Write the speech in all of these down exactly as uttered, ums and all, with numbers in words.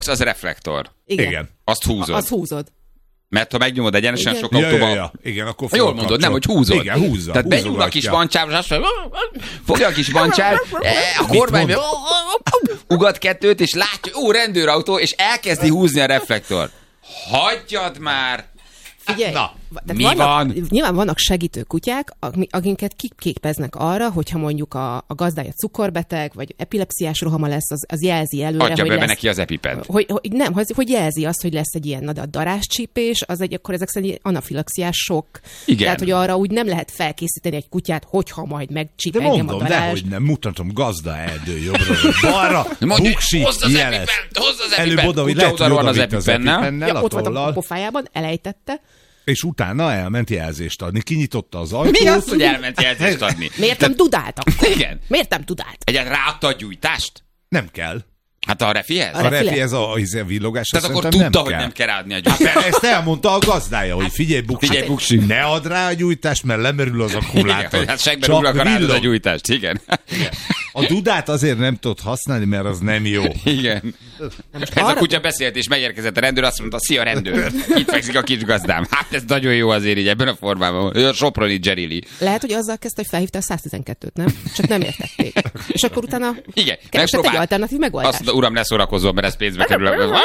az reflektor. Igen. Igen. Azt húzod. Azt húzod. Mert ha megnyomod egyenesen, Igen. sok Ja, autóban... ja, ja. Igen, akkor Jól mondod, nem, hogy húzod. Igen, húzza. Tehát benyúl a kis bancsár, és azt mondja, fogja a kis bancsár, a kormány ugat kettőt, és látja, ó, rendőrautó, és elkezdi húzni a reflektor. Hagyjad már! Figyelj, Na, tehát mi vannak, van? Nyilván vannak segítő kutyák, akiket kiképeznek arra, hogyha mondjuk a, a gazdája cukorbeteg, vagy epilepsziás rohama lesz, az, az jelzi előre, Adja hogy be lesz, neki az epipet. Hogy, hogy nem, hogy, hogy jelzi azt, hogy lesz egy ilyen na, de a daráscsípés, az egy, akkor ezek szerint egy anafilaxiás sok. Igen. Tehát, hogy arra úgy nem lehet felkészíteni egy kutyát, hogyha majd megcsíp De engem mondom, a darás. dehogy nem, mutatom, gazda erdő jobbra, balra, Mondja, buksi, hozd az jeles. epipent, hozd az Előbb epipent. oda, hogy Kutya lehet, hogy oda rohan az odavitt az epipennel. epipennel, Ja, a ott volt a tollal, pofájában, elejtette. és utána elment jelzést adni. Kinyitotta az ajtót. Mi az, hogy elment jelzést adni? Miért nem tudáltak? Igen. Miért nem tudált? Egyáltalán ráadta a gyújtást? Nem kell. Hát a refihez? A refi, ez a, a villogás. Tehát akkor szerintem tudta, nem hogy kell. nem kell ráadni a Hát gyújtást. ezt elmondta a gazdája, hogy figyelj, buksi, Figyelj, buksi. ne add rá a gyújtást, mert lemerül az akkumulátor. Igen, hát segbe rúgnak a rád a gyújtást, igen. A dudát azért nem tudod használni, mert az nem jó. Igen. Ez arra- a kutya beszélt, és megérkezett a rendőr, azt mondta, szia rendőr, itt fekszik a kis gazdám. Hát ez nagyon jó azért így ebben a formában. Ő a Soproni Jerry. Lehet, hogy azzal kezdte, hogy felhívta a száztizenkettőt, nem? Csak nem értették. És akkor utána Igen, keresett egy megpróbál. alternatív megoldást. Azt mondta, uram, ne szórakozzon, mert ez pénzbe kerül.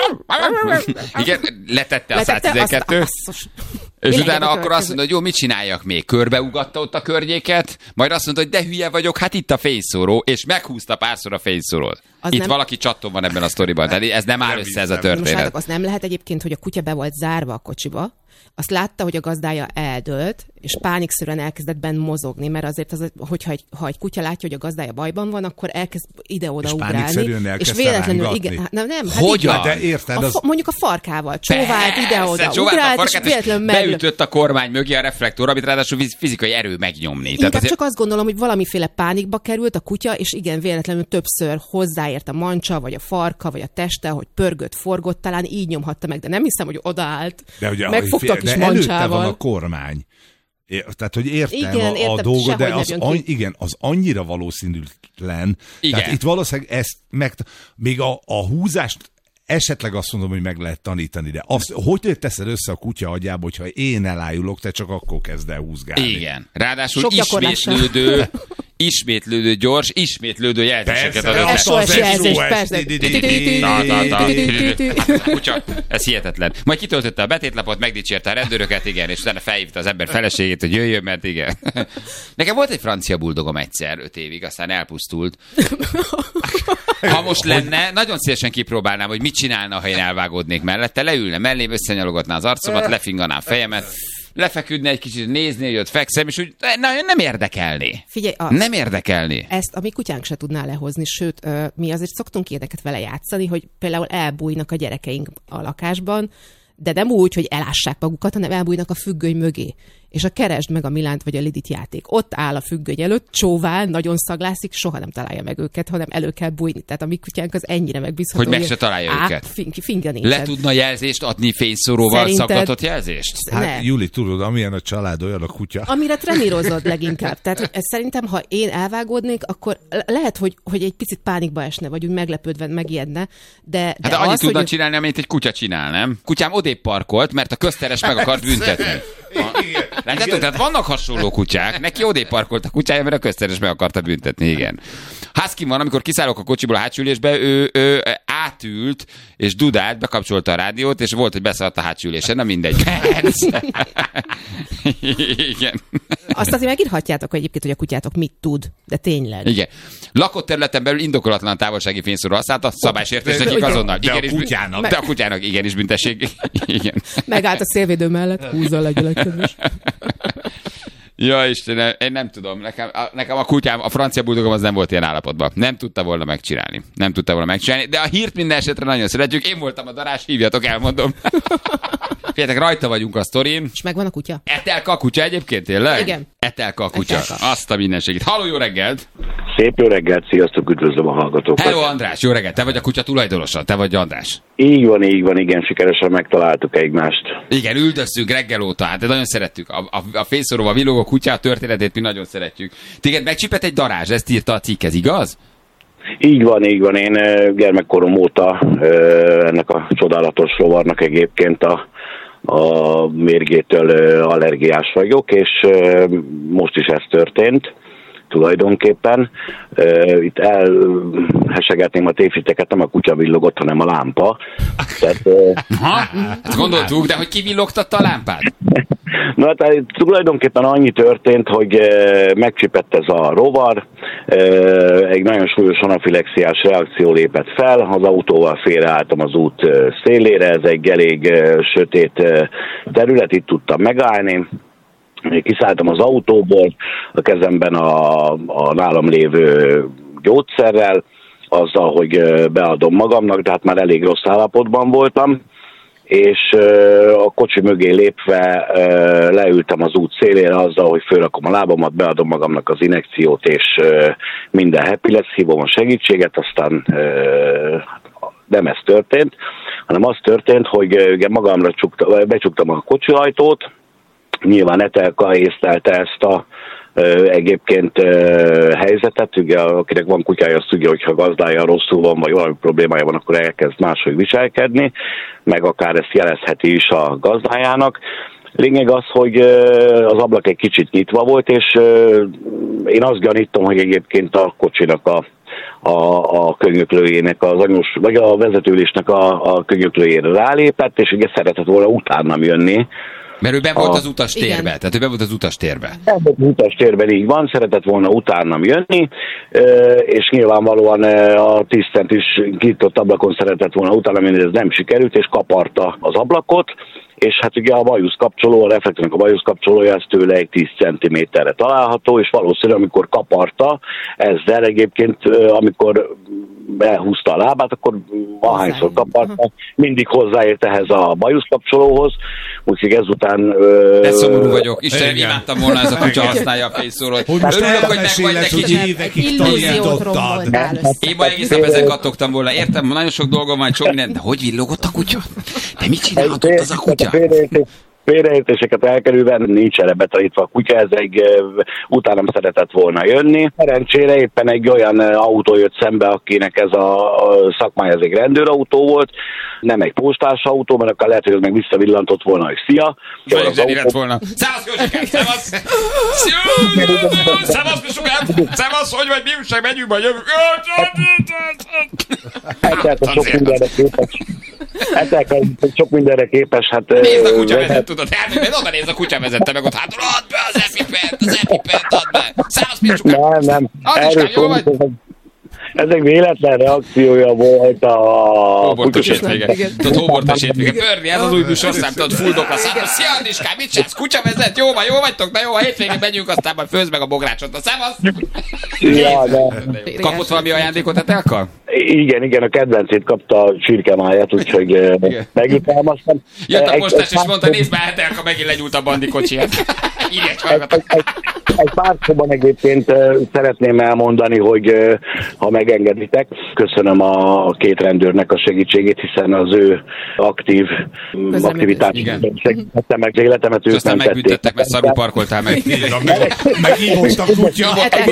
Igen, letette a Letette, száztizenkettő. azt- basszus. És Mi utána legyen a akkor azt következő? mondta, hogy jó, mit csináljak még? Körbeugatta ott a környéket, majd azt mondta, hogy de hülye vagyok, hát itt a fényszóró, és meghúzta párszor a fényszórót. Az Itt nem- valaki csatton van ebben a sztoriban, tehát ez nem áll Nem össze ez a hiszem. Most történet. látok, az nem lehet egyébként, hogy a kutya be volt zárva a kocsiba, azt látta, hogy a gazdája eldőlt, és pánikszerűen elkezdett benn mozogni, mert azért, az, hogyha egy, ha egy kutya látja, hogy a gazdája bajban van, akkor elkezd ide-oda És ugrálni. pánikszerűen És elkezdte véletlenül, rángatni. igen, hát nem, nem, hát Hogyan? így van. De érted, A, az... fa- mondjuk a farkával, csóvált ide-oda, Persze, csóválta a ugrált, és farkát, véletlenül és mellől. beütött a kormány mögé a reflektor, amit ráadásul fiz- fizikai erő megnyomni. Inkább azért- csak azt gondolom, hogy valamiféle pánikba került a kutya, és igen, véletlenül többször hozzáért a mancsa, vagy a farka, vagy a teste, hogy pörgött, forgott, talán így nyomhatta meg, de nem hiszem, hogy odaállt. De, ugye, Megfogta a de kis előtte mancsával. van a kormány. É, tehát, hogy értem Igen, a, a értem, dolgot, sehogy de nem az, jön any, ki. igen, az annyira valószínűtlen. Igen. Tehát itt valószínűleg ezt meg, még a, a húzást esetleg azt mondom, hogy meg lehet tanítani, de azt, hogy teszed össze a kutya agyába, hogyha én elájulok, te csak akkor kezd el húzgálni. Igen. Ráadásul Sok gyakorlással. ismétlődő, ismétlődő, gyors, ismétlődő jelzéseket Persze, ad de össze. az es o es jelzés, es o es, persze. Ta, ta, ta. Hát, kutya, ez hihetetlen. Majd kitöltötte a betétlapot, megdicsérte a rendőröket, igen, és utána felhívta az ember feleségét, hogy jöjjön, mert igen. Nekem volt egy francia buldogom egyszer, öt évig, aztán elpusztult. Ha most lenne, nagyon szívesen kipróbálnám, hogy mit csinálna, ha én elvágódnék mellette, leülne mellém, összenyalogatná az arcomat, lefinganá a fejemet, lefeküdne egy kicsit, nézni, hogy ott fekszem, és úgy na, nem érdekelné. Figyelj, a, Nem érdekelné. ezt a mi kutyánk se tudná lehozni, sőt, ö, mi azért szoktunk ilyeneket vele játszani, hogy például elbújnak a gyerekeink a lakásban, de nem úgy, hogy elássák magukat, hanem elbújnak a függöny mögé. És a Keresd meg a Milánt vagy a Lidit játék. Ott áll a függöny előtt, csóvál, nagyon szaglászik, soha nem találja meg őket, hanem elő kell bújni. Tehát a mi kutyánk az ennyire megbízható. Hogy meg se találja á, őket. Fing, finga nincsen. Le tudna jelzést adni fényszóróval, Szerinted- szaggatott jelzést? Hát Ne. Juli, tudod, amilyen a család, olyan a kutya. Amire trenírozod leginkább. Tehát hogy ez szerintem, ha én elvágódnék, akkor le- lehet, hogy, hogy egy picit pánikba esne, vagy úgy meglepődve megijedne, de, de Hát de annyit az, tudna hogy... csinálni, amit egy kutya csinál, nem? Kutyám odébb parkolt, mert a közteres meg akart büntetni. Látjátok, tehát vannak hasonló kutyák, neki odébb parkolt a kutyája, mert a közteres meg akarta büntetni, igen. Husky van, amikor kiszállok a kocsiból a hátsülésbe, ő, ő átült, és dudált, bekapcsolta a rádiót, és volt, hogy beszaladt a hátsülésen, na mindegy. Igen. Azt azért megírhatjátok, hogy egyébként, hogy a kutyátok mit tud, de tényleg. Igen. Lakott területen belül indokolatlan távolsági fényszóró használta, szabálysértés nekik de- azonnal. de a Igenis bűn- kutyának. De a kutyának igenis büntesség. Igen. Megállt a szélvédő mellett, húzza legyen kedves. Ja, Istenem, én nem tudom. Nekem a, nekem a kutyám, a francia buldogom az nem volt ilyen állapotban. Nem tudta volna megcsinálni. Nem tudta volna megcsinálni, de a hírt minden esetre nagyon szeretjük. Én voltam a darás, hívjatok, elmondom. Figyeljetek, rajta vagyunk a sztorin. És megvan a kutya? Etelka a kutya egyébként, tényleg? Igen. Etelka a kutya. Etelka. Azt a mindenségét. Halló, jó reggelt! Szép jó reggelt, sziasztok, üdvözlöm a hallgatókat. Hello, András, jó reggelt! Te vagy a kutya tulajdonosa, te vagy András. Így van, így van, igen, sikeresen megtaláltuk egymást. Igen, üldöztünk reggel óta, hát de nagyon szerettük. A, a, a fényszóróval villogó kutya történetét mi nagyon szeretjük. Téged megcsipett egy darázs, ezt írta a cikk, ez igaz? Így van, így van. Én gyermekkorom óta ennek a csodálatos rovarnak egyébként a, a mérgétől allergiás vagyok, és most is ez történt tulajdonképpen. Itt elhesegetném a tévhiteket, nem a kutya villogott, hanem a lámpa. Tehát, ha, ezt gondoltuk, de hogy ki villogtatta a lámpát? Na, tehát tulajdonképpen annyi történt, hogy megcsipett ez a rovar, egy nagyon súlyos anafilexiás reakció lépett fel, az autóval félreálltam az út szélére, ez egy elég sötét terület, itt tudtam megállni. Kiszálltam az autóból, a kezemben a, a nálam lévő gyógyszerrel, azzal, hogy beadom magamnak, de hát már elég rossz állapotban voltam, és a kocsi mögé lépve leültem az út szélére azzal, hogy fölrakom a lábamat, beadom magamnak az injekciót, és minden happy lesz, hívom a segítséget, aztán nem ez történt, hanem az történt, hogy magamra csukta, becsuktam a kocsi ajtót, nyilván Etelka észlelte ezt a ö, egyébként ö, helyzetet, ugye akinek van kutyája, azt tudja, hogyha gazdája rosszul van, vagy valami problémája van, akkor elkezd máshogy viselkedni, meg akár ezt jelezheti is a gazdájának. Lényeg az, hogy ö, az ablak egy kicsit nyitva volt, és ö, én azt gyanítom, hogy egyébként a kocsinak a a, a könyöklőjének, az anyós, vagy a vezetőülésnek a, a könyöklőjére rálépett, és ugye szeretett volna utánam jönni. Mert ő be volt az utastérbe, tehát ő be volt az utastérbe. Be volt az utastérben, így van, szeretett volna utánam jönni, és nyilvánvalóan a tíz centis kinyitott ablakon szeretett volna utánam jönni, ez nem sikerült, és kaparta az ablakot, és hát ugye a bajusz kapcsoló, a reflektornak a bajusz kapcsolója, ez tőle egy tíz centiméterre található, és valószínűleg amikor kaparta, ezzel egyébként, amikor elhúzta a lábát, akkor ahányszor kaparta, mindig hozzáért ehhez a bajusz kapcsolóhoz, úgyhogy ezután... De szomorú vagyok, Istenem, imádtam volna, ez a kutya használja a fészszórót. Hogy most örülök, hogy meg vagy neki. Évekig tanítottad. Én ma egész nap ezen kattogtam volna, értem, nagyon sok dolgom van, sok minden, de hogy villogott a kutya? De mit csinálhatott az a kutya? Félreértéseket elkerülve nincs erre betanítva a kutya, ez egy uh, utánam szeretett volna jönni. Szerencsére éppen egy olyan uh, autó jött szembe, akinek ez a, a szakmája, ez egy rendőrautó volt, nem egy postás autó, mert akkor lehet, hogy ez meg visszavillantott volna, hogy szia. Vagy zseni lett volna. Szevasz, Józsikám, szevasz! Szevasz, Pisukám! Szevasz, hogy vagy, mi újság, megyünk, vagy jövünk. Hát sok mindenre képes. Hát sok mindenre képes, hát... Nézd a kutya vezet, tudod, elméred, oda nézd a kutya vezette meg ott hátul, add be az epipent, az epipent, add be. Szevasz, Pisukám! Nem, nem. Andriskám, jó vagy? Ez egy véletlen reakciója volt a... Hóbortos hétvége. Tudod, hóbortos hétvége. Börni, ez az új műsorszám, tudod, fulldok a számra. Szia, Andriskám, mit csinálsz? Kutya vezet, jó van, jó vagytok? Na jó, a hétvégén megyünk, aztán majd főzd meg a bográcsot. Na, szevasz! Ja, de... Kapott valami ajándékot Etelka? Igen, igen, a kedvencét kapta a csirkemáját, úgyhogy megjutalmaztam. Jött a postás és mondta, nézd már, Etelka megint legyúlt a bandikocsiját. Írjács hallgatok. Egy pár szóban egyébként szeretném elmondani, hogy ha megengeditek, köszönöm a két rendőrnek a segítségét, hiszen az ő aktív aktivitását segítette meg életemet. És aztán megbüntettek, mert szarul parkoltál meg. Megívott a kutya.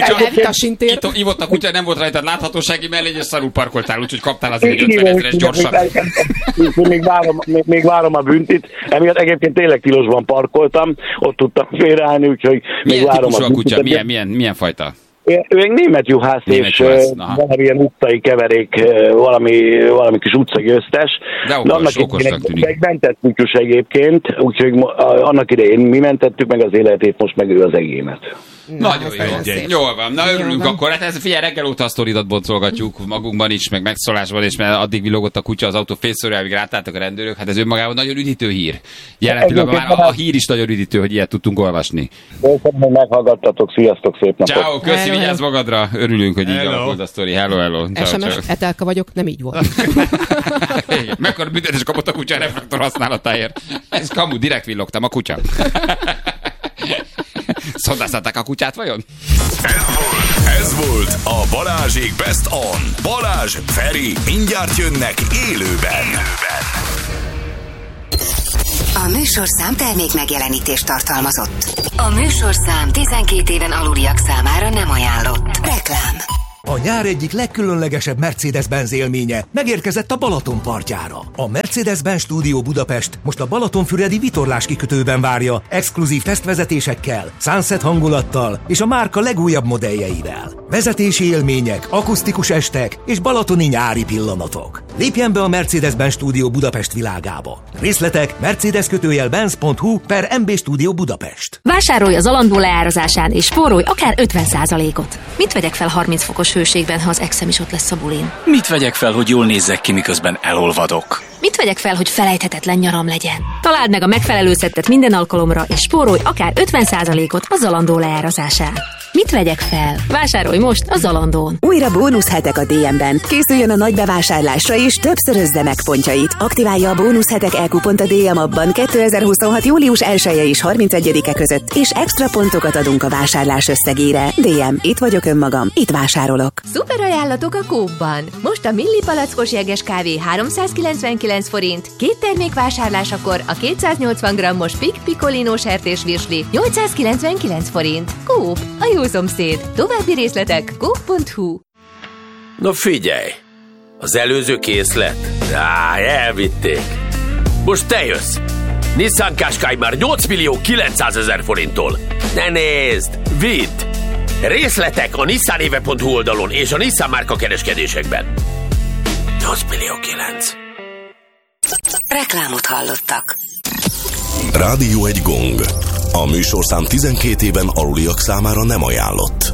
Ívott a kutya, nem volt rajtad láthatósági mellény, és szarul parkoltál, úgyhogy kaptál azért egy ötven ezeres gyorsan. Még várom, még várom a büntit. Emiatt egyébként tényleg tilosban parkoltam, ott tudtam félreállni, úgyhogy még várom a, a kutya? Milyen, milyen, milyen fajta? Ő egy német juhász, német és juhász, valamilyen utcai keverék, valami, valami kis utcagyőztes. De okos, okosnak tűnik. Egy mentett kutyus egyébként, úgyhogy annak idején mi mentettük meg az életét, most meg ő az egémet. Nagyon jó. Jól van. Na örülünk akkor. Hát ez, figyelj, reggel óta a sztoridat boncolgatjuk magunkban is, meg megszólásban is, mert addig villogott a kutya az autó félszóra, amíg rátálltak a rendőrök. Hát ez önmagában nagyon üdítő hír. Jelen pillanatban már a, a hír is nagyon üdítő, hogy ilyet tudtunk olvasni. Köszönöm, hogy meghallgattatok. Sziasztok, szép napot. Ciao, köszi, vigyázz magadra. Örülünk, hogy így alakult a sztori. Hello, hello. es em es, Etelka vagyok, nem így volt. Mekkora büntetés kapott a kutya a reflektor használatáért. Ez kamu, direkt villogtam a kutya. Szondáztatták a kutyát vajon? Ez volt, ez volt a Balázsék Best On. Balázs, Feri, mindjárt jönnek élőben. A műsorszám termék megjelenítést tartalmazott. A műsorszám tizenkét éven aluliak számára nem ajánlott. Reklám. A nyár egyik legkülönlegesebb Mercedes-Benz élménye megérkezett a Balaton partjára. A Mercedes-Benz Stúdió Budapest most a Balatonfüredi vitorlás kikötőben várja exkluzív tesztvezetésekkel, sunset hangulattal és a márka legújabb modelljeivel. Vezetési élmények, akusztikus estek és balatoni nyári pillanatok. Lépjen be a Mercedes-Benz Stúdió Budapest világába. Részletek mercedes kötőjel benz pont hu per em bé Stúdió Budapest. Vásárolj az Zalando leárazásán és spórolj akár ötven százalékot. Mit vegyek fel harminc fokos hőségben, ha az exem is ott lesz a bulin? Mit vegyek fel, hogy jól nézzek ki, miközben elolvadok? Mit vegyek fel, hogy felejthetetlen nyaram legyen? Találd meg a megfelelő szettet minden alkalomra, és spórolj akár ötven százalékot a Zalando leárazásán. Mit vegyek fel? Vásárolj most a Zalandón. Újra bónuszhetek a dé em-ben. Készüljön a nagy bevásárlásra és többszörözze meg pontjait. Aktiválja a bónuszhetek e-kupont a dé em abban kétezer-huszonhat július elseje és harmincegyedike között, és extra pontokat adunk a vásárlás összegére. dé em, itt vagyok önmagam, itt vásárolok. Szuper ajánlatok a Coop-ban. Most a Milli palackos jeges kávé háromszázkilencvenkilenc forint, két termék vásárlásakor a kétszáznyolcvan grammos Pik Picolino sertésvirsli nyolcszázkilencvenkilenc forint. Coop, a jó szomszéd. További részletek coop pont hu. Na figyelj! Az előző készlet? Á, elvitték. Most te jössz! Nissan Qashqai már nyolc millió kilencszázezer forinttól. Ne nézd! Vidd! Részletek a nissanéve pont hu oldalon és a Nissan márka kereskedésekben. nyolc millió kilenc. Reklámot hallottak. Rádió egy gong. A műsorszám tizenkét éven aluliak számára nem ajánlott.